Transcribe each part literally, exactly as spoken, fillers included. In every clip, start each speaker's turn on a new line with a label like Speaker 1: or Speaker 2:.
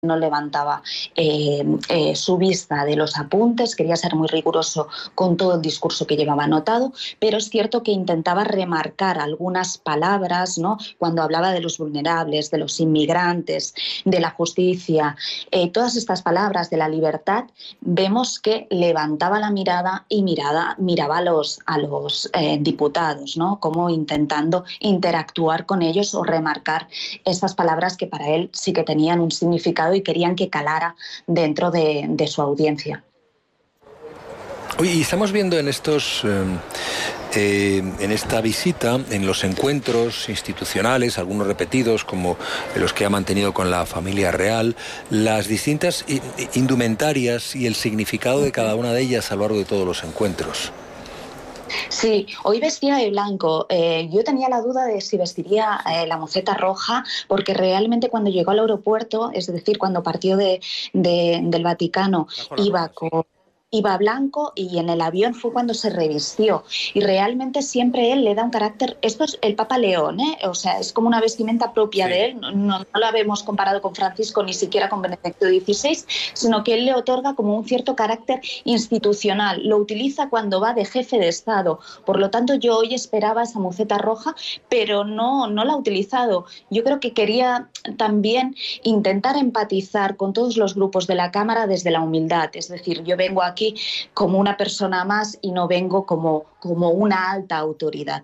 Speaker 1: no levantaba eh, eh, su vista de los apuntes, quería ser muy riguroso con todo el discurso que llevaba anotado, pero es cierto que intentaba remarcar algunas palabras, ¿no? Cuando hablaba de los vulnerables, de los inmigrantes, de la justicia, eh, todas estas palabras de la libertad, vemos que levantaba la mirada y mirada, miraba a los, a los eh, diputados, ¿no? Como intentando interactuar con ellos o remarcar estas palabras que para él sí que tenían un significado y querían que calara dentro de, de su audiencia.
Speaker 2: Oye, y estamos viendo en estos eh, eh, en esta visita, en los encuentros institucionales, algunos repetidos como los que ha mantenido con la familia real, las distintas indumentarias y el significado de cada una de ellas a lo largo de todos los encuentros.
Speaker 1: Sí, hoy vestía de blanco. Eh, yo tenía la duda de si vestiría eh, la moceta roja, porque realmente cuando llegó al aeropuerto, es decir, cuando partió de, de, del Vaticano, iba con... iba blanco y en el avión fue cuando se revistió. Y realmente siempre él le da un carácter... Esto es el Papa León, ¿eh? O sea, es como una vestimenta propia sí. de él. No, no, no la vemos comparado con Francisco ni siquiera con Benedicto dieciséis, sino que él le otorga como un cierto carácter institucional. Lo utiliza cuando va de jefe de Estado. Por lo tanto, yo hoy esperaba esa muceta roja, pero no, no la ha utilizado. Yo creo que quería también intentar empatizar con todos los grupos de la Cámara desde la humildad. Es decir, yo vengo aquí como una persona más y no vengo como, como una alta autoridad.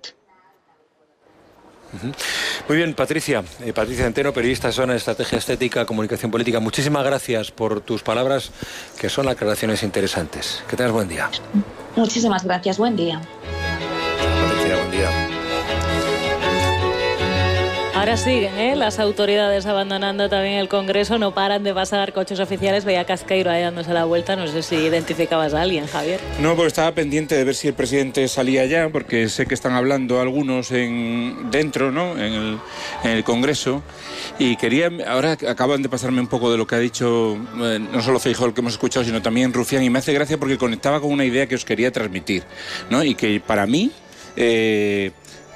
Speaker 2: Muy bien, Patricia, eh, Patricia Centeno, periodista, zona de Estrategia Estética, Comunicación Política. Muchísimas gracias por tus palabras, que son aclaraciones interesantes. Que tengas buen día.
Speaker 1: Muchísimas gracias, buen día.
Speaker 2: Patricia, buen día.
Speaker 3: Ahora siguen ¿eh? las autoridades abandonando también el Congreso, no paran de pasar coches oficiales. Veía a Casqueiro ahí dándose la vuelta, no sé si identificabas a alguien, Javier.
Speaker 4: No, porque estaba pendiente de ver si el presidente salía ya, porque sé que están hablando algunos en dentro, ¿no? en, el, en el Congreso, y quería, ahora acaban de pasarme un poco de lo que ha dicho, eh, no solo Feijóo, el que hemos escuchado, sino también Rufián, y me hace gracia porque conectaba con una idea que os quería transmitir, ¿no? Y que para mí... Eh,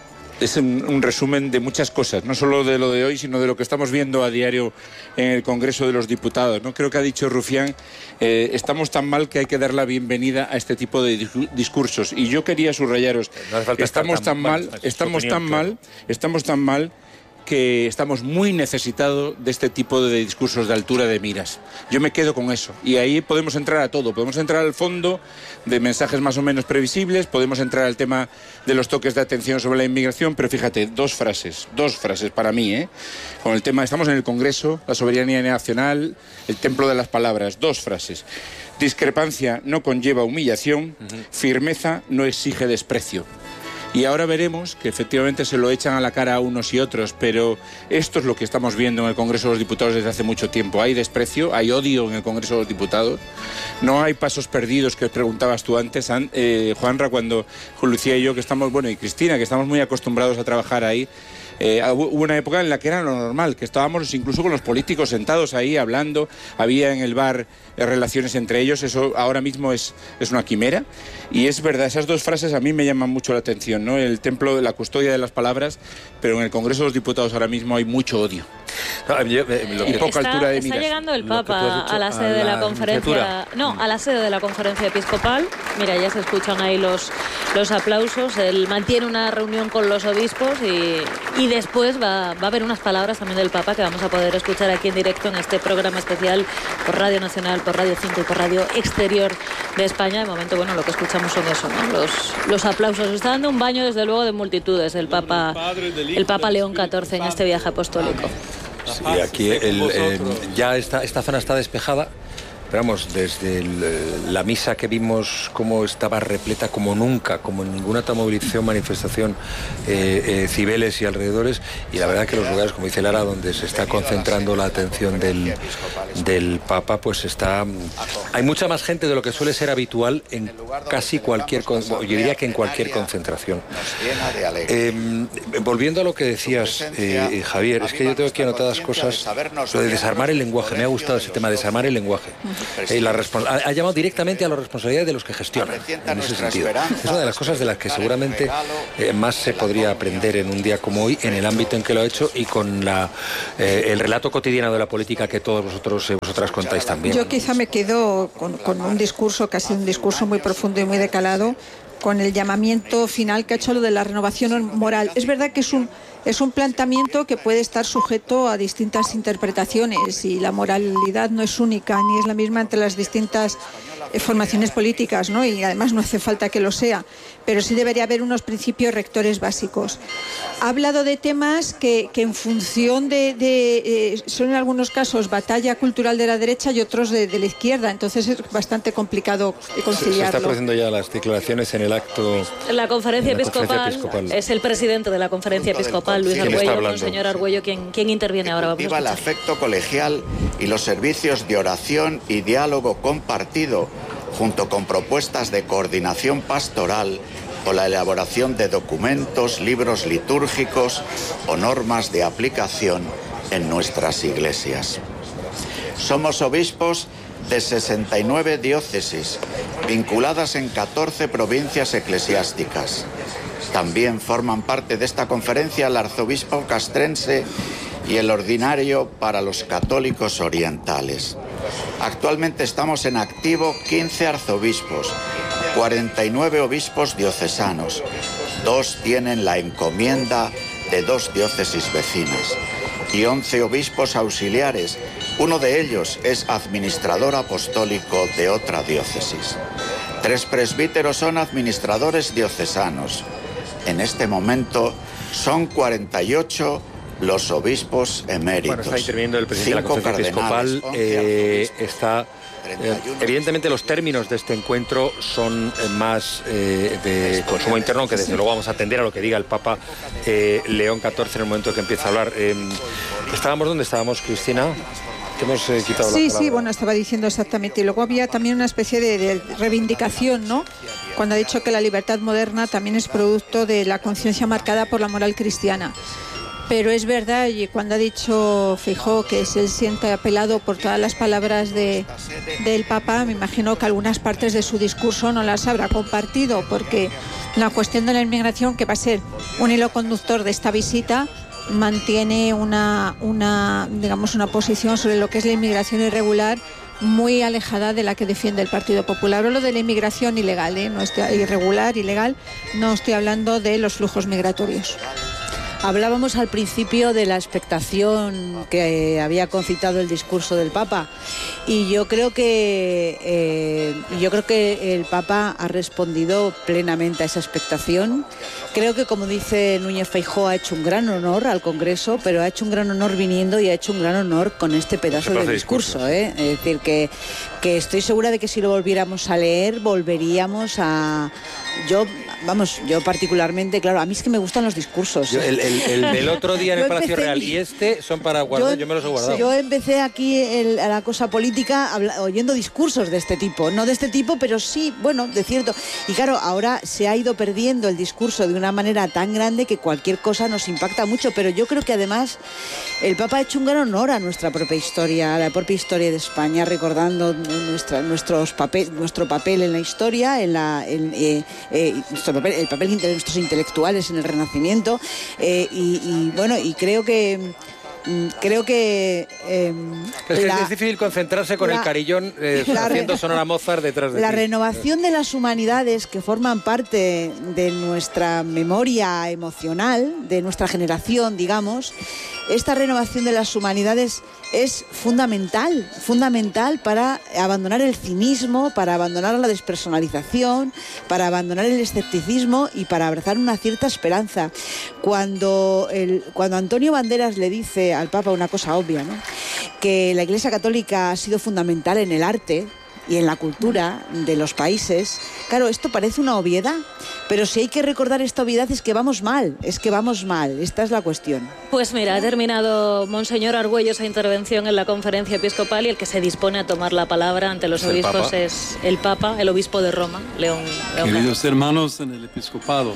Speaker 4: es un, un resumen de muchas cosas, no solo de lo de hoy, sino de lo que estamos viendo a diario en el Congreso de los Diputados, ¿no? Creo que ha dicho Rufián, eh, estamos tan mal que hay que dar la bienvenida a este tipo de discursos. Y yo quería subrayaros, no estamos tan, tan mal, mal estamos opinión, tan claro. mal, estamos tan mal que estamos muy necesitados de este tipo de discursos de altura de miras. Yo me quedo con eso. Y ahí podemos entrar a todo. Podemos entrar al fondo de mensajes más o menos previsibles, podemos entrar al tema de los toques de atención sobre la inmigración, pero fíjate, dos frases, dos frases para mí, ¿eh? Con el tema, estamos en el Congreso, la soberanía nacional, el templo de las palabras, dos frases. Discrepancia no conlleva humillación, uh-huh. Firmeza no exige desprecio. Y ahora veremos que efectivamente se lo echan a la cara a unos y otros, pero esto es lo que estamos viendo en el Congreso de los Diputados desde hace mucho tiempo. Hay desprecio, hay odio en el Congreso de los Diputados, no hay pasos perdidos que preguntabas tú antes, eh, Juanra, cuando Lucía y yo, que estamos, bueno, y Cristina, que estamos muy acostumbrados a trabajar ahí. Eh, hubo una época en la que era lo normal, que estábamos incluso con los políticos sentados ahí hablando, había en el bar eh, relaciones entre ellos, eso ahora mismo es, es una quimera, y es verdad, esas dos frases a mí me llaman mucho la atención, ¿no? El templo de la custodia de las palabras, pero en el Congreso de los Diputados ahora mismo hay mucho odio. No, yo, eh, lo que, y poca
Speaker 3: está,
Speaker 4: altura de
Speaker 3: está
Speaker 4: miras.
Speaker 3: llegando el Papa a la sede a de la, la conferencia, no, a la sede de la conferencia episcopal. Mira, ya se escuchan ahí los, los aplausos. Él mantiene una reunión con los obispos y, y después va, va a haber unas palabras también del Papa que vamos a poder escuchar aquí en directo en este programa especial por Radio Nacional, por Radio cinco y por Radio Exterior de España. De momento, bueno, lo que escuchamos son eso, ¿no? Los, los aplausos. Está dando un baño, desde luego, de multitudes el Papa, el Papa León catorce en este viaje apostólico.
Speaker 2: Sí, aquí el, eh, ya esta, esta zona está despejada, pero vamos, desde el, la misa que vimos cómo estaba repleta como nunca, como en ninguna otra movilización, manifestación, eh, eh, Cibeles y alrededores, y la verdad que los lugares, como dice Lara, donde se está concentrando la atención del, del Papa, pues está... Hay mucha más gente de lo que suele ser habitual en casi cualquier... Yo diría que en cualquier concentración. Eh, volviendo a lo que decías, eh, Javier, es que yo tengo aquí anotadas cosas, lo de desarmar el lenguaje, me ha gustado ese tema, desarmar el lenguaje. eh, la ha, ha llamado directamente a la responsabilidad de los que gestionan, en ese sentido. Es una de las cosas de las que seguramente eh, más se podría aprender en un día como hoy, en el ámbito en que lo ha hecho y con la, eh, el relato cotidiano de la política que todos vosotros y vosotras contáis también.
Speaker 5: Yo quizá me quedo con, con un discurso, casi un discurso muy profundo y muy decalado, con el llamamiento final que ha hecho lo de la renovación moral. Es verdad que es un, es un planteamiento que puede estar sujeto a distintas interpretaciones y la moralidad no es única ni es la misma entre las distintas eh, formaciones políticas, ¿no? Y además no hace falta que lo sea, pero sí debería haber unos principios rectores básicos. Ha hablado de temas que, que en función de, de eh, son en algunos casos batalla cultural de la derecha y otros de, de la izquierda, entonces es bastante complicado conciliarlo.
Speaker 2: Se está produciendo ya las declaraciones en el acto.
Speaker 3: La conferencia,
Speaker 2: en la
Speaker 3: episcopal,
Speaker 2: conferencia episcopal
Speaker 3: es el presidente de la conferencia episcopal, Luis Argüello, Monseñor Argüello, quien, quien interviene ahora.
Speaker 6: Cultiva el afecto colegial y los servicios de oración y diálogo compartido, junto con propuestas de coordinación pastoral o la elaboración de documentos, libros litúrgicos o normas de aplicación en nuestras iglesias. Somos obispos de sesenta y nueve diócesis, vinculadas en catorce provincias eclesiásticas. También forman parte de esta conferencia el arzobispo castrense y el ordinario para los católicos orientales. Actualmente estamos en activo quince arzobispos, cuarenta y nueve obispos diocesanos, dos tienen la encomienda de dos diócesis vecinas y once obispos auxiliares, uno de ellos es administrador apostólico de otra diócesis. Tres presbíteros son administradores diocesanos. En este momento son cuarenta y ocho los obispos eméritos.
Speaker 2: Bueno, está interviniendo el presidente de la conferencia episcopal. Eh, está, eh, evidentemente los términos de este encuentro son eh, más eh, de consumo interno, aunque desde luego vamos a atender a lo que diga el Papa eh, León catorce en el momento que empieza a hablar. Eh, ¿Estábamos donde estábamos, Cristina? Hemos eh, quitado
Speaker 5: sí,
Speaker 2: la
Speaker 5: sí, bueno, estaba diciendo exactamente. Y luego había también una especie de, de reivindicación, ¿no? Cuando ha dicho que la libertad moderna también es producto de la conciencia marcada por la moral cristiana. Pero es verdad, y cuando ha dicho Feijóo que se siente apelado por todas las palabras de, del Papa, me imagino que algunas partes de su discurso no las habrá compartido, porque la cuestión de la inmigración, que va a ser un hilo conductor de esta visita, mantiene una, una, digamos, una posición sobre lo que es la inmigración irregular muy alejada de la que defiende el Partido Popular. Hablo de la inmigración ilegal, ¿eh? No estoy, irregular, ilegal, no estoy hablando de los flujos migratorios.
Speaker 7: Hablábamos al principio de la expectación que había concitado el discurso del Papa y yo creo que eh, yo creo que el Papa ha respondido plenamente a esa expectación. Creo que, como dice Núñez Feijóo, ha hecho un gran honor al Congreso, pero ha hecho un gran honor viniendo y ha hecho un gran honor con este pedazo de discurso, ¿eh? Es decir, que, que estoy segura de que si lo volviéramos a leer, volveríamos a... Yo, vamos, yo particularmente, claro, a mí es que me gustan los discursos.
Speaker 2: Yo, el, el, el del otro día en el Palacio Real y este son para guardar, yo, yo me los he guardado.
Speaker 7: Yo empecé aquí el, a la cosa política habla, oyendo discursos de este tipo, no de este tipo, pero sí, bueno, de cierto. Y claro, ahora se ha ido perdiendo el discurso de una manera tan grande que cualquier cosa nos impacta mucho, pero yo creo que además el Papa ha hecho un gran honor a nuestra propia historia, a la propia historia de España, recordando nuestra, nuestros papel, nuestro papel en la historia, en la, en, eh, eh, nuestro papel, el papel de nuestros intelectuales en el Renacimiento, eh, y, y bueno, y creo que creo que eh,
Speaker 2: es, que la, es difícil concentrarse con la, el carillón eh, haciendo sonar a Mozart detrás de
Speaker 7: la
Speaker 2: ti.
Speaker 7: Renovación de las humanidades que forman parte de nuestra memoria emocional, de nuestra generación, digamos. Esta renovación de las humanidades es fundamental, fundamental para abandonar el cinismo, para abandonar la despersonalización, para abandonar el escepticismo y para abrazar una cierta esperanza. Cuando, el, cuando Antonio Banderas le dice al Papa una cosa obvia, ¿no? Que la Iglesia Católica ha sido fundamental en el arte y en la cultura de los países, claro, esto parece una obviedad, pero si hay que recordar esta obviedad es que vamos mal, es que vamos mal, esta es la cuestión.
Speaker 3: Pues mira, ha terminado Monseñor Argüello esa intervención en la conferencia episcopal y el que se dispone a tomar la palabra ante los obispos es el Papa, el obispo de Roma, León. León
Speaker 8: Queridos hermanos en el episcopado,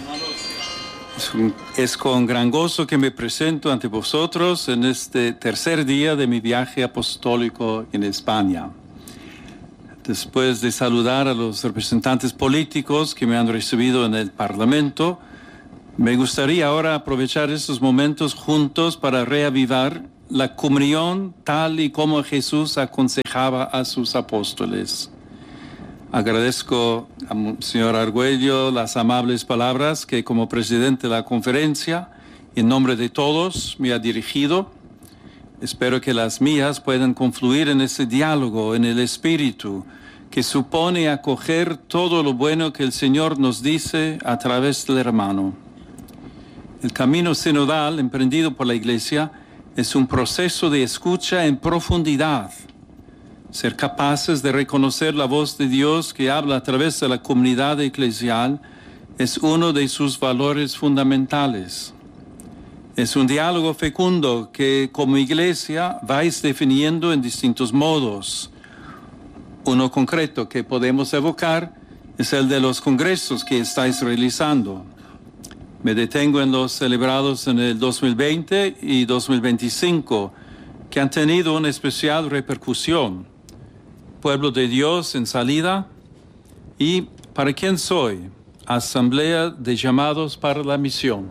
Speaker 8: es, un, es con gran gozo que me presento ante vosotros en este tercer día de mi viaje apostólico en España. después de saludar a los representantes políticos que me han recibido en el Parlamento, me gustaría ahora aprovechar estos momentos juntos para reavivar la comunión tal y como Jesús aconsejaba a sus apóstoles. Agradezco al señor Argüello las amables palabras que como presidente de la conferencia, en nombre de todos, me ha dirigido. Espero que las mías puedan confluir en ese diálogo, en el espíritu, que supone acoger todo lo bueno que el Señor nos dice a través del hermano. El camino sinodal emprendido por la Iglesia es un proceso de escucha en profundidad. Ser capaces de reconocer la voz de Dios que habla a través de la comunidad eclesial es uno de sus valores fundamentales. Es un diálogo fecundo que como Iglesia vais definiendo en distintos modos. Uno concreto que podemos evocar es el de los congresos que estáis realizando. Me detengo en los celebrados en el dos mil veinte y dos mil veinticinco, que han tenido una especial repercusión. Pueblo de Dios en salida y ¿para quién soy? Asamblea de llamados para la misión.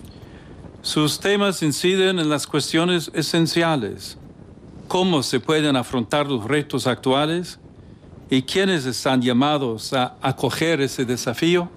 Speaker 8: Sus temas inciden en las cuestiones esenciales. ¿Cómo se pueden afrontar los retos actuales? ¿Y quiénes están llamados a acoger ese desafío?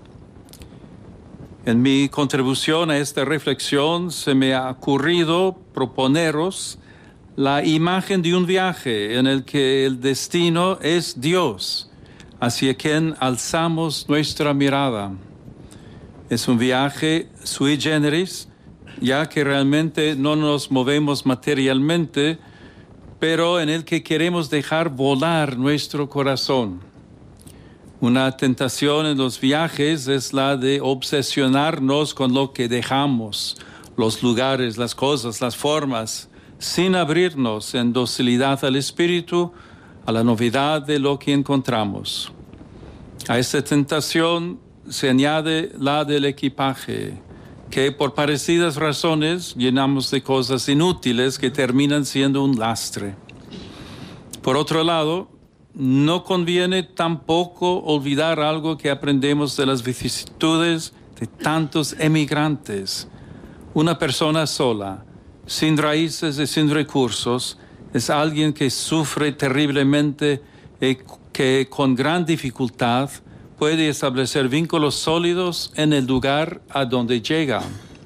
Speaker 8: En mi contribución a esta reflexión se me ha ocurrido proponeros la imagen de un viaje en el que el destino es Dios, hacia quien alzamos nuestra mirada. Es un viaje sui generis, ya que realmente no nos movemos materialmente, pero en el que queremos dejar volar nuestro corazón. Una tentación en los viajes es la de obsesionarnos con lo que dejamos, los lugares, las cosas, las formas, sin abrirnos en docilidad al Espíritu, a la novedad de lo que encontramos. A esta tentación se añade la del equipaje, que por parecidas razones llenamos de cosas inútiles que terminan siendo un lastre. Por otro lado, no conviene tampoco olvidar algo que aprendemos de las vicisitudes de tantos emigrantes. Una persona sola, sin raíces y sin recursos, es alguien que sufre terriblemente y que con gran dificultad puede establecer vínculos sólidos en el lugar a donde llega.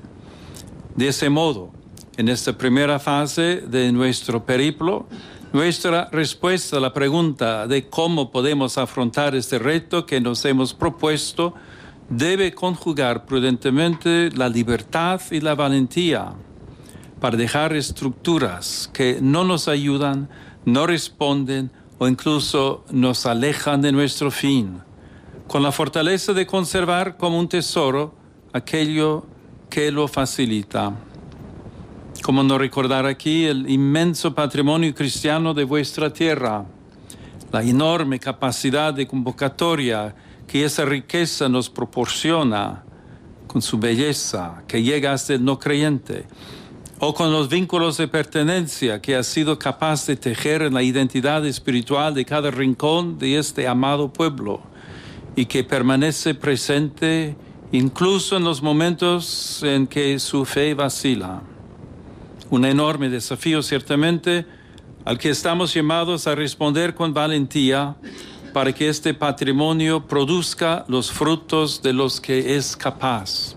Speaker 8: De ese modo, en esta primera fase de nuestro periplo, nuestra respuesta a la pregunta de cómo podemos afrontar este reto que nos hemos propuesto debe conjugar prudentemente la libertad y la valentía para dejar estructuras que no nos ayudan, no responden o incluso nos alejan de nuestro fin, con la fortaleza de conservar como un tesoro aquello que lo facilita. ¿Cómo no recordar aquí el inmenso patrimonio cristiano de vuestra tierra? La enorme capacidad de convocatoria que esa riqueza nos proporciona, con su belleza que llega hasta el no creyente, o con los vínculos de pertenencia que ha sido capaz de tejer en la identidad espiritual de cada rincón de este amado pueblo, y que permanece presente incluso en los momentos en que su fe vacila. Un enorme desafío, ciertamente, al que estamos llamados a responder con valentía para que este patrimonio produzca los frutos de los que es capaz.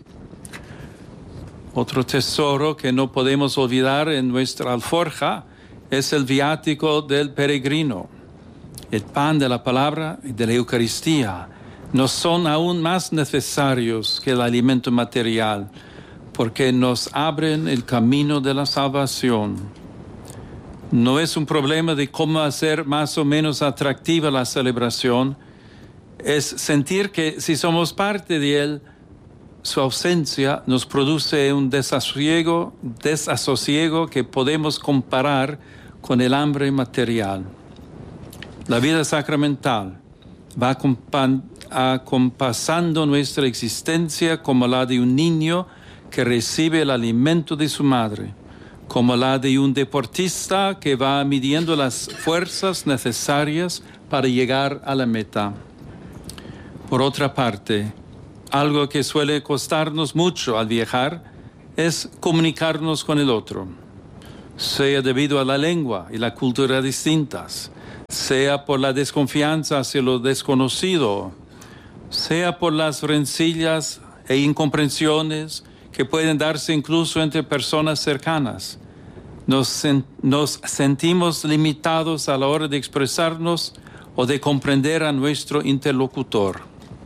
Speaker 8: Otro tesoro que no podemos olvidar en nuestra alforja es el viático del peregrino. El pan de la palabra y de la Eucaristía nos son aún más necesarios que el alimento material, porque nos abren el camino de la salvación. No es un problema de cómo hacer más o menos atractiva la celebración, es sentir que si somos parte de él, su ausencia nos produce un desasosiego, desasosiego que podemos comparar con el hambre material. La vida sacramental va acompasando nuestra existencia como la de un niño que recibe el alimento de su madre, como la de un deportista que va midiendo las fuerzas necesarias para llegar a la meta. Por otra parte, algo que suele costarnos mucho al viajar es comunicarnos con el otro, sea debido a la lengua y la cultura distintas, sea por la desconfianza hacia lo desconocido, sea por las rencillas e incomprensiones que pueden darse incluso entre personas cercanas. Nos, sen- nos sentimos limitados a la hora de expresarnos o de comprender a nuestro interlocutor.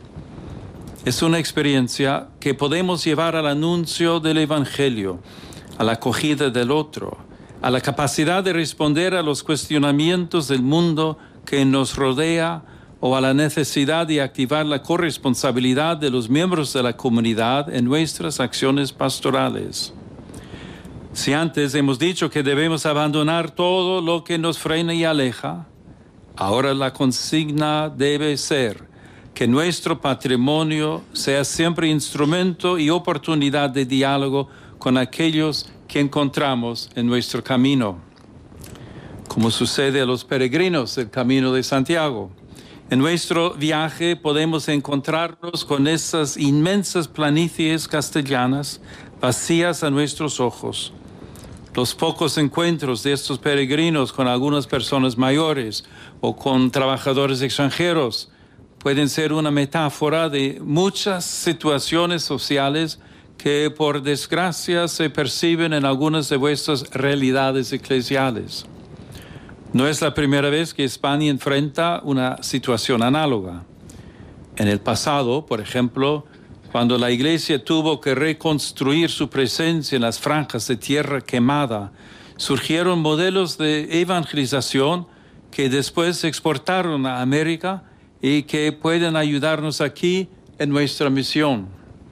Speaker 8: Es una experiencia que podemos llevar al anuncio del Evangelio, a la acogida del otro, a la capacidad de responder a los cuestionamientos del mundo que nos rodea o a la necesidad de activar la corresponsabilidad de los miembros de la comunidad en nuestras acciones pastorales. Si antes hemos dicho que debemos abandonar todo lo que nos frena y aleja, ahora la consigna debe ser que nuestro patrimonio sea siempre instrumento y oportunidad de diálogo con aquellos que encontramos en nuestro camino. Como sucede a los peregrinos del Camino de Santiago. En nuestro viaje podemos encontrarnos con esas inmensas planicies castellanas vacías a nuestros ojos. Los pocos encuentros de estos peregrinos con algunas personas mayores o con trabajadores extranjeros pueden ser una metáfora de muchas situaciones sociales que por desgracia se perciben en algunas de vuestras realidades eclesiales. No es la primera vez que España enfrenta una situación análoga. En el pasado, por ejemplo, cuando la Iglesia tuvo que reconstruir su presencia en las franjas de tierra quemada, surgieron modelos de evangelización que después se exportaron a América y que pueden ayudarnos aquí en nuestra misión.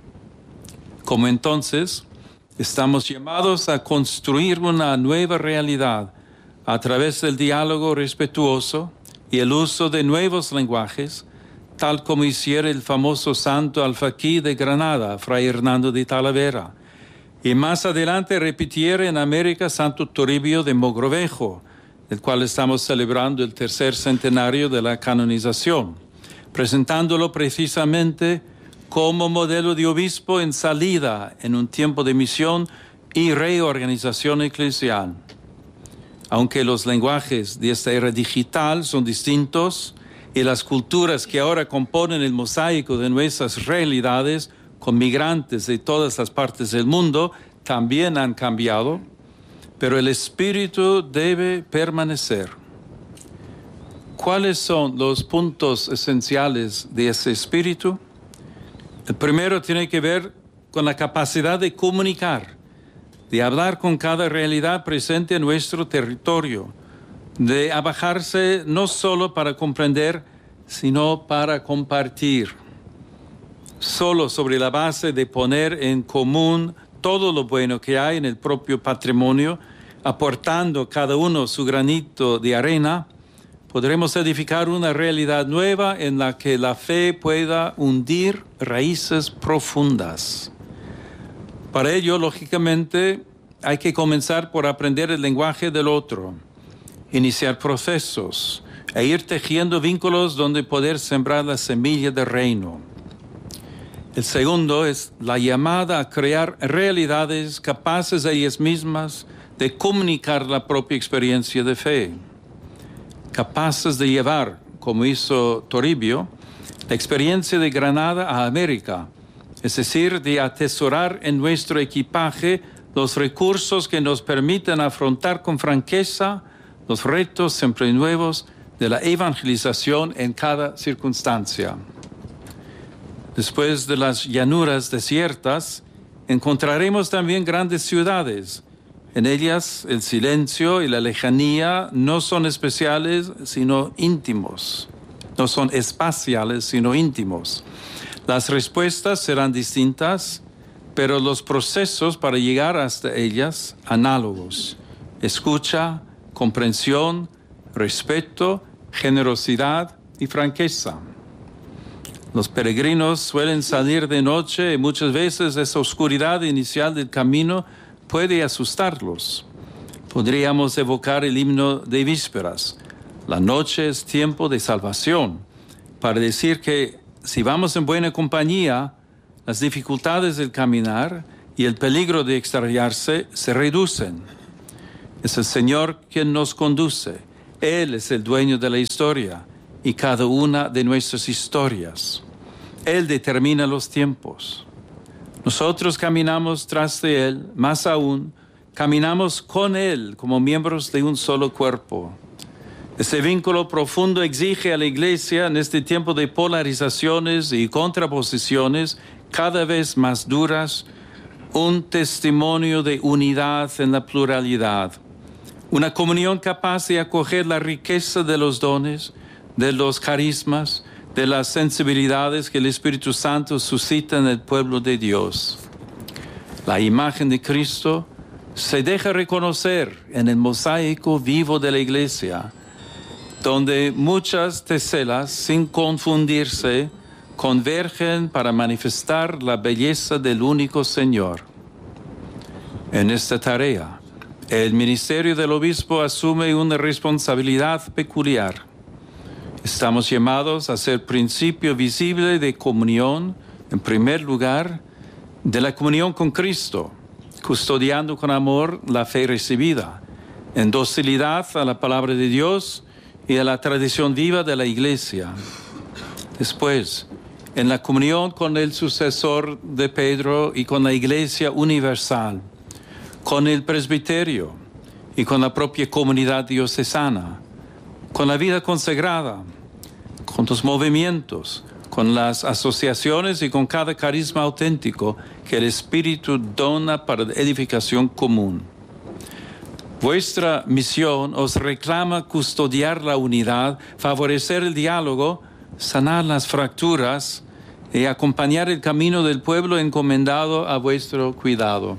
Speaker 8: Como entonces, estamos llamados a construir una nueva realidad a través del diálogo respetuoso y el uso de nuevos lenguajes, tal como hiciera el famoso santo alfaquí de Granada, Fray Hernando de Talavera, y más adelante repitiera en América Santo Toribio de Mogrovejo, del cual estamos celebrando el tercer centenario de la canonización, presentándolo precisamente como modelo de obispo en salida en un tiempo de misión y reorganización eclesial. Aunque los lenguajes de esta era digital son distintos y las culturas que ahora componen el mosaico de nuestras realidades con migrantes de todas las partes del mundo también han cambiado, pero el espíritu debe permanecer. ¿Cuáles son los puntos esenciales de ese espíritu? El primero tiene que ver con la capacidad de comunicar, de hablar con cada realidad presente en nuestro territorio, de abajarse no solo para comprender, sino para compartir. Solo sobre la base de poner en común todo lo bueno que hay en el propio patrimonio, aportando cada uno su granito de arena, podremos edificar una realidad nueva en la que la fe pueda hundir raíces profundas. Para ello, lógicamente, hay que comenzar por aprender el lenguaje del otro, iniciar procesos e ir tejiendo vínculos donde poder sembrar la semilla del reino. El segundo es la llamada a crear realidades capaces de ellas mismas de comunicar la propia experiencia de fe, capaces de llevar, como hizo Toribio, la experiencia de Granada a América, es decir, de atesorar en nuestro equipaje los recursos que nos permiten afrontar con franqueza los retos siempre nuevos de la evangelización en cada circunstancia. Después de las llanuras desiertas, encontraremos también grandes ciudades. En ellas el silencio y la lejanía no son especiales, sino íntimos. No son espaciales, sino íntimos. Las respuestas serán distintas, pero los procesos para llegar hasta ellas, análogos. Escucha, comprensión, respeto, generosidad y franqueza. Los peregrinos suelen salir de noche y muchas veces esa oscuridad inicial del camino puede asustarlos. Podríamos evocar el himno de vísperas. La noche es tiempo de salvación, para decir que si vamos en buena compañía, las dificultades del caminar y el peligro de extraviarse se reducen. Es el Señor quien nos conduce. Él es el dueño de la historia y cada una de nuestras historias. Él determina los tiempos. Nosotros caminamos tras de Él, más aún, caminamos con Él como miembros de un solo cuerpo. Ese vínculo profundo exige a la Iglesia en este tiempo de polarizaciones y contraposiciones cada vez más duras, un testimonio de unidad en la pluralidad, una comunión capaz de acoger la riqueza de los dones, de los carismas, de las sensibilidades que el Espíritu Santo suscita en el pueblo de Dios. La imagen de Cristo se deja reconocer en el mosaico vivo de la Iglesia, donde muchas teselas, sin confundirse, convergen para manifestar la belleza del único Señor. En esta tarea, el ministerio del obispo asume una responsabilidad peculiar. Estamos llamados a ser principio visible de comunión, en primer lugar, de la comunión con Cristo, custodiando con amor la fe recibida, en docilidad a la palabra de Dios y a la tradición viva de la Iglesia. Después, en la comunión con el sucesor de Pedro y con la Iglesia universal, con el presbiterio y con la propia comunidad diocesana, con la vida consagrada, con los movimientos, con las asociaciones y con cada carisma auténtico que el Espíritu dona para la edificación común. Vuestra misión os reclama custodiar la unidad, favorecer el diálogo, sanar las fracturas y acompañar el camino del pueblo encomendado a vuestro cuidado.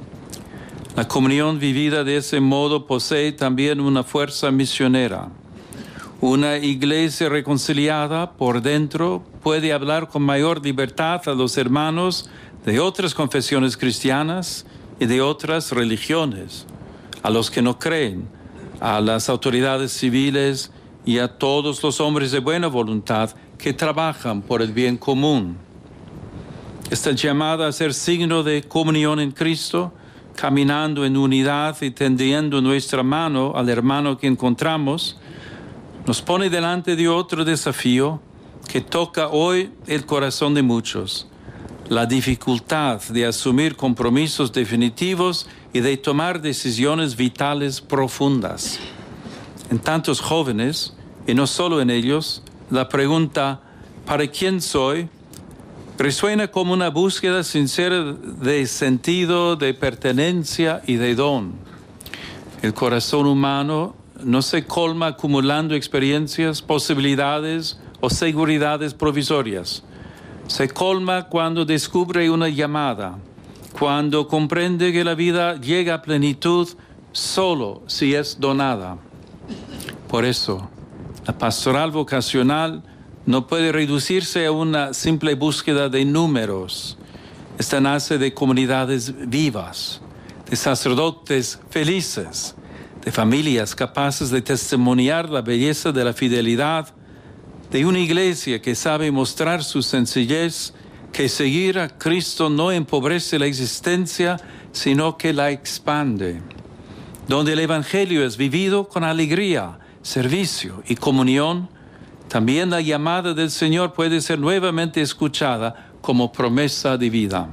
Speaker 8: La comunión vivida de ese modo posee también una fuerza misionera. Una iglesia reconciliada por dentro puede hablar con mayor libertad a los hermanos de otras confesiones cristianas y de otras religiones, a los que no creen, a las autoridades civiles y a todos los hombres de buena voluntad que trabajan por el bien común. Esta llamada a ser signo de comunión en Cristo, caminando en unidad y tendiendo nuestra mano al hermano que encontramos, nos pone delante de otro desafío que toca hoy el corazón de muchos: la dificultad de asumir compromisos definitivos y de tomar decisiones vitales profundas. En tantos jóvenes, y no solo en ellos, la pregunta ¿para quién soy? Resuena como una búsqueda sincera de sentido, de pertenencia y de don. El corazón humano no se colma acumulando experiencias, posibilidades o seguridades provisorias. Se colma cuando descubre una llamada, cuando comprende que la vida llega a plenitud solo si es donada. Por eso, la pastoral vocacional no puede reducirse a una simple búsqueda de números. Esta nace de comunidades vivas, de sacerdotes felices, de familias capaces de testimoniar la belleza de la fidelidad, de una iglesia que sabe mostrar su sencillez, que seguir a Cristo no empobrece la existencia, sino que la expande, donde el Evangelio es vivido con alegría, servicio y comunión. También la llamada del Señor puede ser nuevamente escuchada como promesa de vida.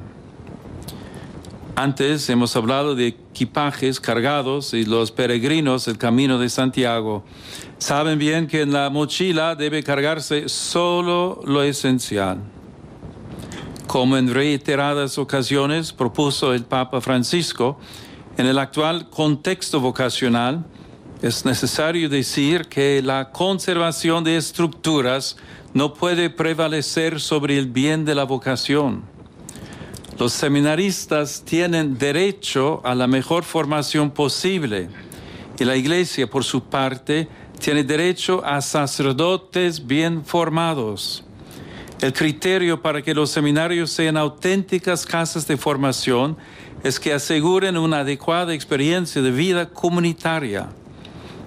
Speaker 8: Antes hemos hablado de equipajes cargados y los peregrinos del Camino de Santiago. Saben bien que en la mochila debe cargarse solo lo esencial. Como en reiteradas ocasiones propuso el Papa Francisco, en el actual contexto vocacional, es necesario decir que la conservación de estructuras no puede prevalecer sobre el bien de la vocación. Los seminaristas tienen derecho a la mejor formación posible y la Iglesia, por su parte, tiene derecho a sacerdotes bien formados. El criterio para que los seminarios sean auténticas casas de formación es que aseguren una adecuada experiencia de vida comunitaria.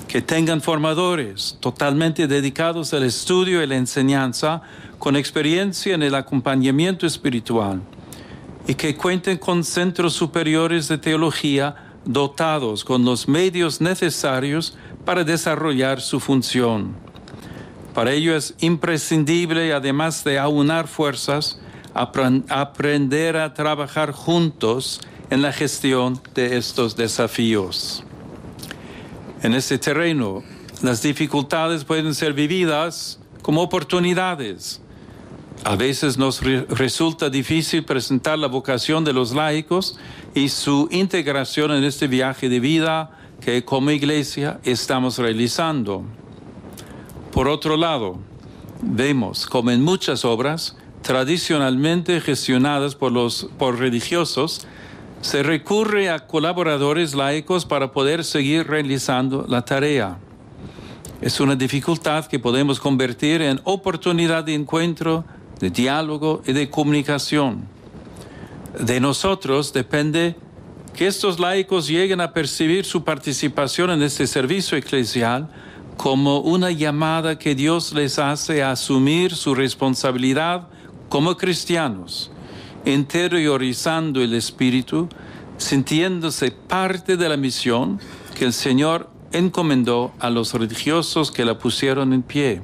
Speaker 8: que tengan formadores totalmente dedicados al estudio y la enseñanza, con experiencia en el acompañamiento espiritual, y que cuenten con centros superiores de teología dotados con los medios necesarios para desarrollar su función. Para ello es imprescindible, además de aunar fuerzas, aprender a trabajar juntos en la gestión de estos desafíos. En este terreno, las dificultades pueden ser vividas como oportunidades. A veces nos re- resulta difícil presentar la vocación de los laicos y su integración en este viaje de vida que como iglesia estamos realizando. Por otro lado, vemos como en muchas obras tradicionalmente gestionadas por los por religiosos, se recurre a colaboradores laicos para poder seguir realizando la tarea. Es una dificultad que podemos convertir en oportunidad de encuentro, de diálogo y de comunicación. De nosotros depende que estos laicos lleguen a percibir su participación en este servicio eclesial como una llamada que Dios les hace a asumir su responsabilidad como cristianos, interiorizando el espíritu, sintiéndose parte de la misión que el Señor encomendó a los religiosos que la pusieron en pie.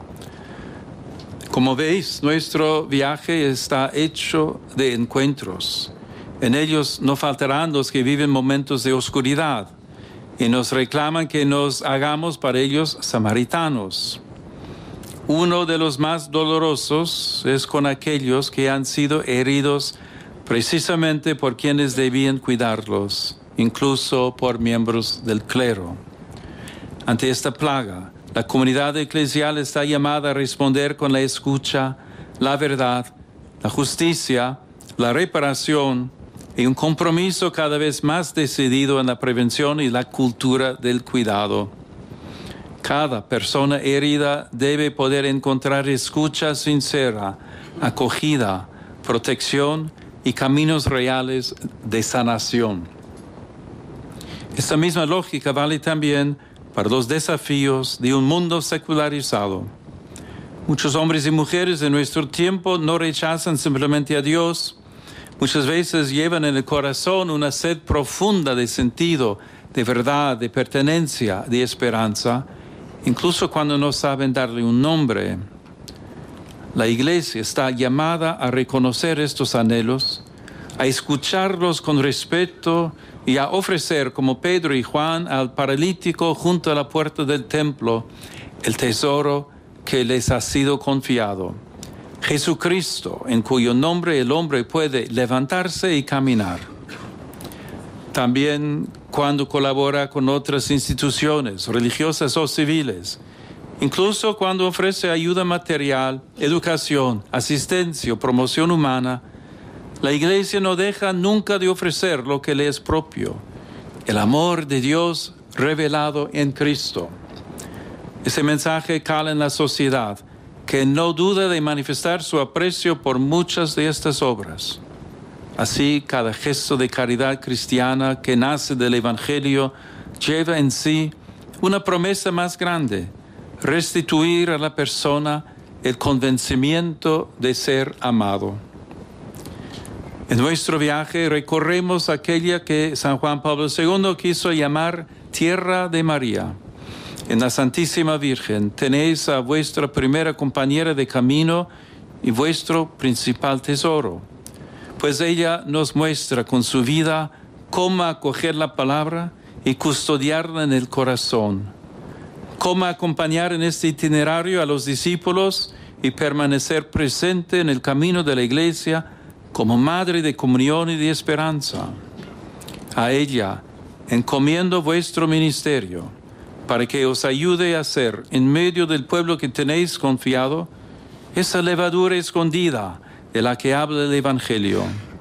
Speaker 8: Como veis, nuestro viaje está hecho de encuentros. En ellos no faltarán los que viven momentos de oscuridad y nos reclaman que nos hagamos para ellos samaritanos. Uno de los más dolorosos es con aquellos que han sido heridos precisamente por quienes debían cuidarlos, incluso por miembros del clero. Ante esta plaga, la comunidad eclesial está llamada a responder con la escucha, la verdad, la justicia, la reparación y un compromiso cada vez más decidido en la prevención y la cultura del cuidado. Cada persona herida debe poder encontrar escucha sincera, acogida, protección y caminos reales de sanación. Esta misma lógica vale también para los desafíos de un mundo secularizado. Muchos hombres y mujeres de nuestro tiempo no rechazan simplemente a Dios. Muchas veces llevan en el corazón una sed profunda de sentido, de verdad, de pertenencia, de esperanza, incluso cuando no saben darle un nombre. La Iglesia está llamada a reconocer estos anhelos, a escucharlos con respeto y a ofrecer, como Pedro y Juan, al paralítico junto a la puerta del templo, el tesoro que les ha sido confiado. Jesucristo, en cuyo nombre el hombre puede levantarse y caminar. También cuando colabora con otras instituciones, religiosas o civiles, incluso cuando ofrece ayuda material, educación, asistencia o promoción humana, la Iglesia no deja nunca de ofrecer lo que le es propio, el amor de Dios revelado en Cristo. Ese mensaje cala en la sociedad, que no duda de manifestar su aprecio por muchas de estas obras. Así, cada gesto de caridad cristiana que nace del Evangelio lleva en sí una promesa más grande: restituir a la persona el convencimiento de ser amado. En nuestro viaje recorremos aquella que San Juan Pablo segundo quiso llamar Tierra de María. En la Santísima Virgen tenéis a vuestra primera compañera de camino y vuestro principal tesoro, pues ella nos muestra con su vida cómo acoger la palabra y custodiarla en el corazón, cómo acompañar en este itinerario a los discípulos y permanecer presente en el camino de la Iglesia como madre de comunión y de esperanza. A ella encomiendo vuestro ministerio, para que os ayude a hacer, en medio del pueblo que tenéis confiado, esa levadura escondida de la que habla el Evangelio,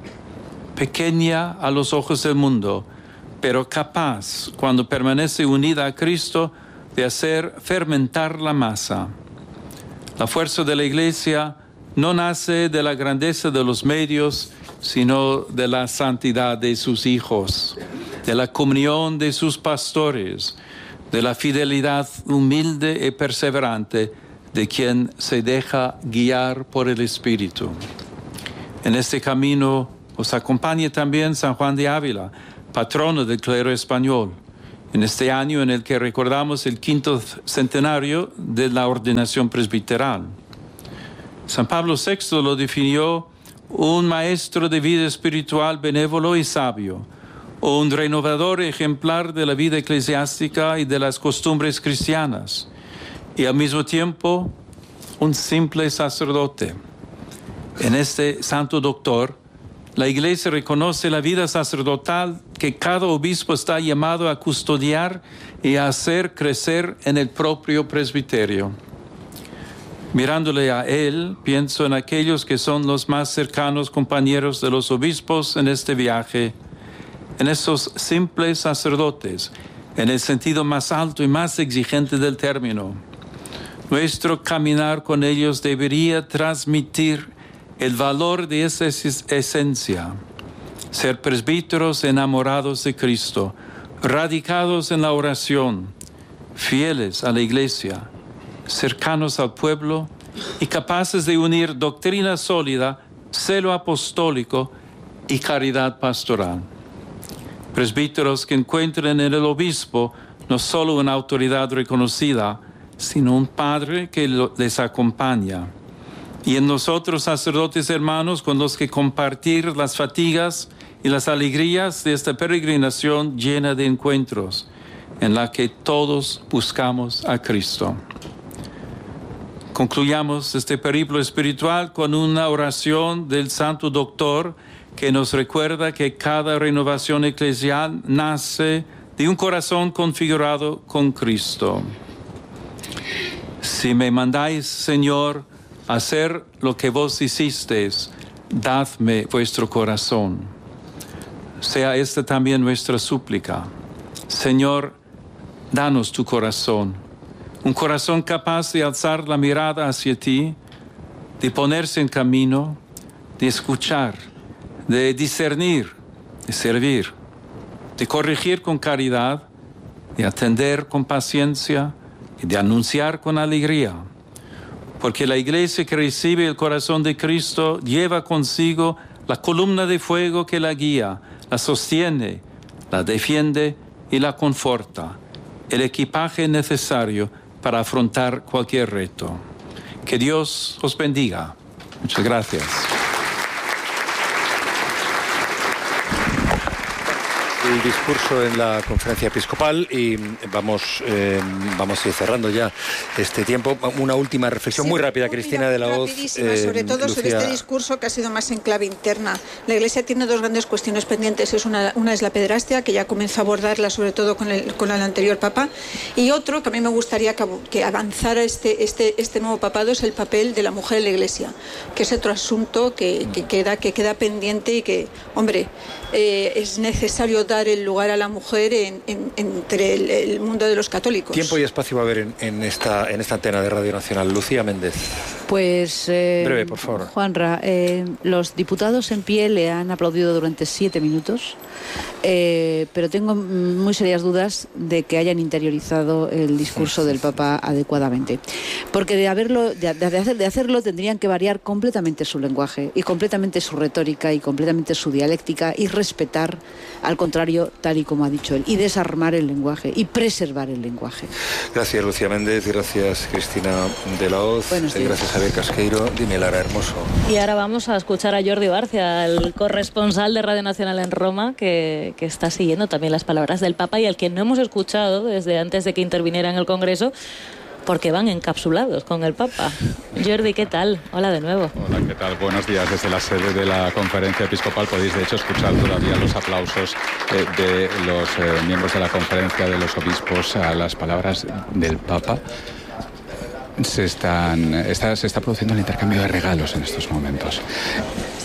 Speaker 8: pequeña a los ojos del mundo, pero capaz, cuando permanece unida a Cristo, de hacer fermentar la masa. La fuerza de la Iglesia no nace de la grandeza de los medios, sino de la santidad de sus hijos, de la comunión de sus pastores, de la fidelidad humilde y perseverante de quien se deja guiar por el Espíritu. En este camino os acompaña también San Juan de Ávila, patrono del clero español, en este año en el que recordamos el quinto centenario de la ordenación presbiteral. San Pablo sexto lo definió un maestro de vida espiritual benévolo y sabio, un renovador ejemplar de la vida eclesiástica y de las costumbres cristianas, y al mismo tiempo un simple sacerdote. En este santo doctor, la Iglesia reconoce la vida sacerdotal que cada obispo está llamado a custodiar y a hacer crecer en el propio presbiterio. Mirándole a él, pienso en aquellos que son los más cercanos compañeros de los obispos en este viaje, en esos simples sacerdotes, en el sentido más alto y más exigente del término. Nuestro caminar con ellos debería transmitir el valor de esa esencia, ser presbíteros enamorados de Cristo, radicados en la oración, fieles a la Iglesia, cercanos al pueblo y capaces de unir doctrina sólida, celo apostólico y caridad pastoral. Presbíteros que encuentren en el obispo no solo una autoridad reconocida, sino un padre que les acompaña. Y en nosotros, sacerdotes hermanos, con los que compartir las fatigas y las alegrías de esta peregrinación llena de encuentros, en la que todos buscamos a Cristo. Concluyamos este periplo espiritual con una oración del Santo Doctor que nos recuerda que cada renovación eclesial nace de un corazón configurado con Cristo. Si me mandáis, Señor, a hacer lo que vos hicisteis, dadme vuestro corazón. Sea esta también nuestra súplica. Señor, danos tu corazón, un corazón capaz de alzar la mirada hacia ti, de ponerse en camino, de escuchar, de discernir, de servir, de corregir con caridad, de atender con paciencia y de anunciar con alegría. Porque la Iglesia que recibe el corazón de Cristo lleva consigo la columna de fuego que la guía, la sostiene, la defiende y la conforta, el equipaje necesario para afrontar cualquier reto. Que Dios os bendiga. Muchas gracias.
Speaker 2: El discurso en la conferencia episcopal y vamos eh, vamos a ir cerrando ya este tiempo. Una última reflexión sí, muy rápida, Cristina de la Hoz.
Speaker 5: Eh, sobre todo Lucía. Sobre este discurso que ha sido más en clave interna. La Iglesia tiene dos grandes cuestiones pendientes. Es una, una es la pederastia, que ya comenzó a abordarla sobre todo con el, con el anterior Papa, y otro que a mí me gustaría que, que avanzara este, este, este nuevo papado es el papel de la mujer en la Iglesia, que es otro asunto que, que, queda, que queda pendiente y que, hombre, eh, es necesario dar el lugar a la mujer en, en, entre el, el mundo de los católicos.
Speaker 2: Tiempo y espacio va a haber en, en, esta, en esta antena de Radio Nacional. Lucía Méndez.
Speaker 9: Pues, eh,
Speaker 2: breve, por favor.
Speaker 9: Juanra, eh, los diputados en pie le han aplaudido durante siete minutos, eh, pero tengo muy serias dudas de que hayan interiorizado el discurso del Papa adecuadamente. Porque de, haberlo, de, de, hacer, de hacerlo tendrían que variar completamente su lenguaje y completamente su retórica y completamente su dialéctica y respetar, al contrario, tal y como ha dicho él, y desarmar el lenguaje y preservar el lenguaje.
Speaker 2: Gracias, Lucía Méndez, gracias, Cristina de la Hoz, gracias, Javier Casqueiro. Dime, Lara Hermoso.
Speaker 3: Y ahora vamos a escuchar a Jordi Barcia, el corresponsal de Radio Nacional en Roma, que, que está siguiendo también las palabras del Papa y al que no hemos escuchado desde antes de que interviniera en el Congreso, porque van encapsulados con el Papa. Jordi, ¿qué tal? Hola de nuevo.
Speaker 10: Hola, ¿qué tal? Buenos días. Desde la sede de la conferencia episcopal podéis, de hecho, escuchar todavía los aplausos eh, de los eh, miembros de la conferencia, de los obispos, a las palabras del Papa. Se, están, está, se está produciendo el intercambio de regalos en estos momentos.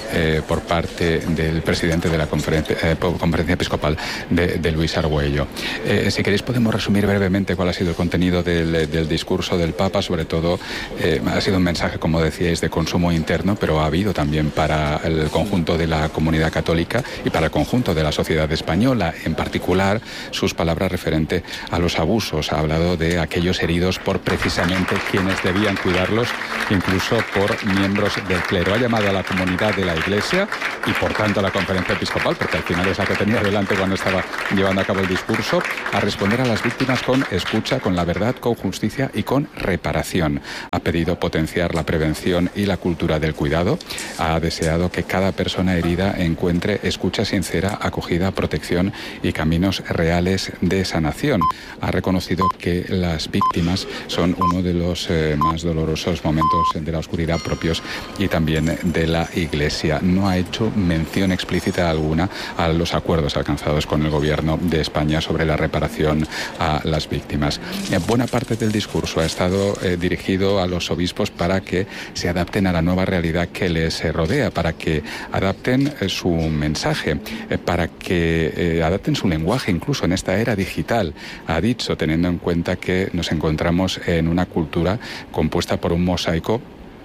Speaker 10: eh, por parte del presidente de la conferencia, eh, conferencia episcopal de, de Luis Argüello. Eh, si queréis podemos resumir brevemente cuál ha sido el contenido del, del discurso del Papa. Sobre todo eh, ha sido un mensaje, como decíais, de consumo interno, pero ha habido también para el conjunto de la comunidad católica y para el conjunto de la sociedad española, en particular sus palabras referente a los abusos. Ha hablado de aquellos heridos por precisamente quienes debían cuidarlos, incluso por miembros del clero. Ha llamado a la comunidad de la Iglesia y por tanto a la conferencia episcopal, porque al final es la que tenía delante cuando estaba llevando a cabo el discurso, a responder a las víctimas con escucha, con la verdad, con justicia y con reparación. Ha pedido potenciar la prevención y la cultura del cuidado. Ha deseado que cada persona herida encuentre escucha sincera, acogida, protección y caminos reales de sanación. Ha reconocido que las víctimas son uno de los eh, más dolorosos momentos de la oscuridad propios y también de la Iglesia. No ha hecho mención explícita alguna a los acuerdos alcanzados con el Gobierno de España sobre la reparación a las víctimas. Eh, buena parte del discurso ha estado eh, dirigido a los obispos para que se adapten a la nueva realidad que les eh, rodea, para que adapten eh, su mensaje, eh, para que eh, adapten su lenguaje incluso en esta era digital. Ha dicho, teniendo en cuenta que nos encontramos en una cultura compuesta por un mosaico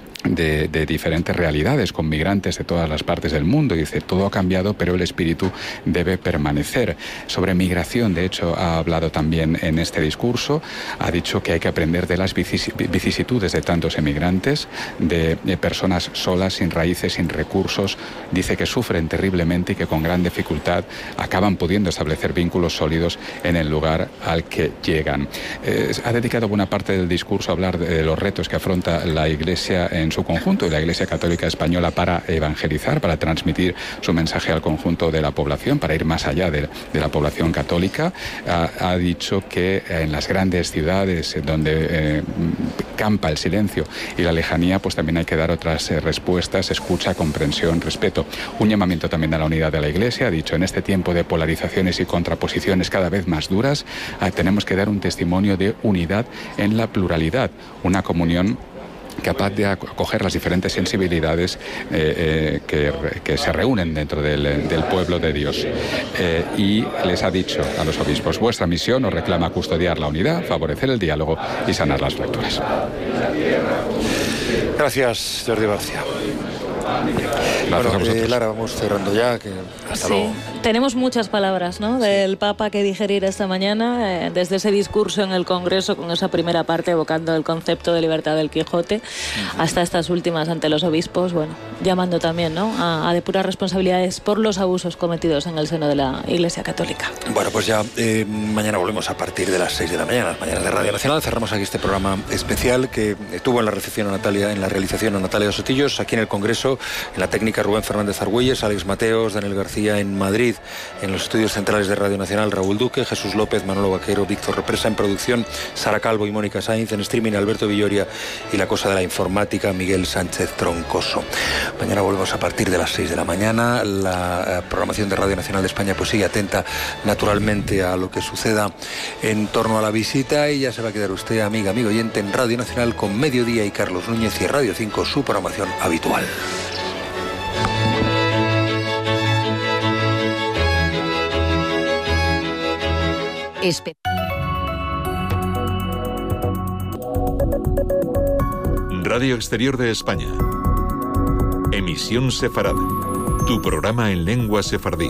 Speaker 10: De, de diferentes realidades, con migrantes de todas las partes del mundo. Dice, todo ha cambiado, pero el espíritu debe permanecer. Sobre migración, de hecho, ha hablado también en este discurso. Ha dicho que hay que aprender de las vicisitudes de tantos emigrantes, de, de personas solas, sin raíces, sin recursos. Dice que sufren terriblemente y que con gran dificultad acaban pudiendo establecer vínculos sólidos en el lugar al que llegan. Eh, ha dedicado buena parte del discurso a hablar de los retos que afronta la Iglesia en su conjunto y la Iglesia Católica Española para evangelizar, para transmitir su mensaje al conjunto de la población, para ir más allá de, de la población católica. Ha, ha dicho que en las grandes ciudades donde eh, campa el silencio y la lejanía, pues también hay que dar otras eh, respuestas, escucha, comprensión, respeto. Un llamamiento también a la unidad de la Iglesia. Ha dicho, en este tiempo de polarizaciones y contraposiciones cada vez más duras, eh, tenemos que dar un testimonio de unidad en la pluralidad, una comunión capaz de acoger las diferentes sensibilidades eh, eh, que, que se reúnen dentro del, del pueblo de Dios. Eh, y les ha dicho a los obispos, vuestra misión os reclama custodiar la unidad, favorecer el diálogo y sanar las fracturas.
Speaker 2: Gracias, Jordi García.
Speaker 10: Gracias
Speaker 2: bueno, eh, Lara, vamos cerrando ya. Que hasta
Speaker 3: sí.
Speaker 2: luego.
Speaker 3: Tenemos muchas palabras, ¿no?, del Papa que digerir esta mañana, eh, desde ese discurso en el Congreso con esa primera parte evocando el concepto de libertad del Quijote, uh-huh, hasta estas últimas ante los obispos, bueno, llamando también, ¿no?, a, a depurar responsabilidades por los abusos cometidos en el seno de la Iglesia Católica.
Speaker 2: Bueno, pues ya eh, mañana volvemos a partir de las seis de la mañana, las mañanas de Radio Nacional. Cerramos aquí este programa especial que tuvo en la recepción a Natalia, en la realización a Natalia Sotillos, aquí en el Congreso, en la técnica Rubén Fernández Argüelles, Alex Mateos, Daniel García en Madrid, en los estudios centrales de Radio Nacional, Raúl Duque, Jesús López, Manolo Vaquero, Víctor Represa, en producción, Sara Calvo y Mónica Sainz, en streaming, Alberto Villoria, y la cosa de la informática, Miguel Sánchez Troncoso. Mañana volvemos a partir de las seis de la mañana. La eh, programación de Radio Nacional de España pues sigue atenta naturalmente a lo que suceda en torno a la visita, y ya se va a quedar usted, amiga, amigo oyente, en Radio Nacional con Mediodía y Carlos Núñez y Radio cinco, su programación habitual.
Speaker 11: Espe-
Speaker 12: Radio Exterior de España. Emisión Sefarad. Tu programa en lengua sefardí.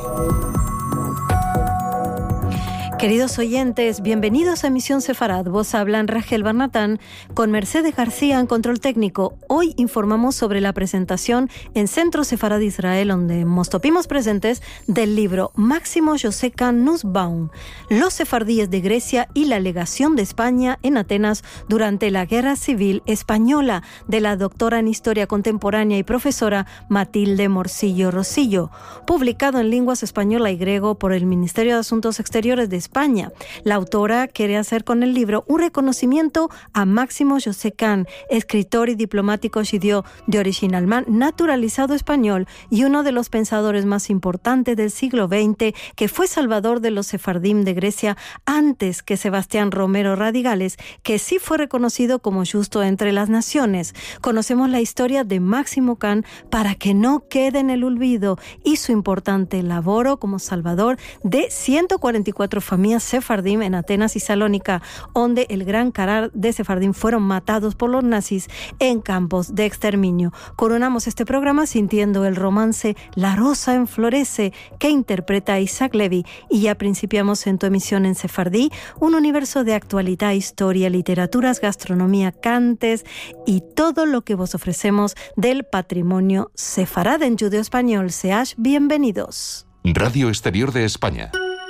Speaker 11: Queridos oyentes, bienvenidos a Emisión Sefarad. Vos hablan Rachel Barnatán con Mercedes García en control técnico. Hoy informamos sobre la presentación en Centro Sefarad de Israel, donde nos topimos presentes del libro Máximo Joseca Nussbaum, Los sefardíes de Grecia y la legación de España en Atenas durante la Guerra Civil Española, de la doctora en Historia Contemporánea y profesora Matilde Morcillo Rosillo, publicado en lenguas española y griego por el Ministerio de Asuntos Exteriores de España España. La autora quiere hacer con el libro un reconocimiento a Máximo José Can, escritor y diplomático judío de origen alemán, naturalizado español y uno de los pensadores más importantes del siglo veinte, que fue salvador de los sefardim de Grecia antes que Sebastián Romero Radigales, que sí fue reconocido como justo entre las naciones. Conocemos la historia de Máximo Can para que no quede en el olvido y su importante labor como salvador de ciento cuarenta y cuatro familias sefardim en Atenas y Salónica, donde el gran carar de sefardim fueron matados por los nazis en campos de exterminio. Coronamos este programa sintiendo el romance La Rosa enflorece, que interpreta Isaac Levy, y ya principiamos en tu emisión en sefardí, un universo de actualidad, historia, literaturas, gastronomía, cantes y todo lo que vos ofrecemos del patrimonio sefarad en judeo-español. Seáis bienvenidos.
Speaker 12: Radio Exterior de España.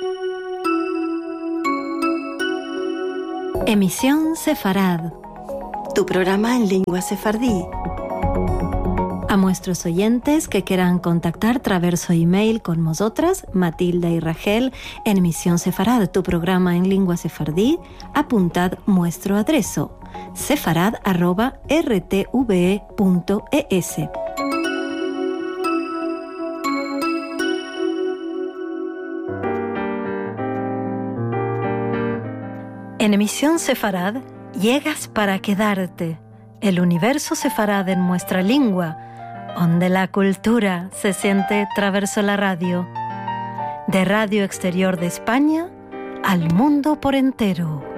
Speaker 11: Emisión Sefarad, tu programa en lengua sefardí. A nuestros oyentes que quieran contactar traverso email con nosotras, Matilda y Rachel, en Emisión Sefarad, tu programa en lengua sefardí, apuntad nuestro adreso, sefarad arroba r t v e punto e s. En Emisión Sefarad, llegas para quedarte. El universo sefarad en nuestra lengua, donde la cultura se siente traverso la radio. De Radio Exterior de España al mundo por entero.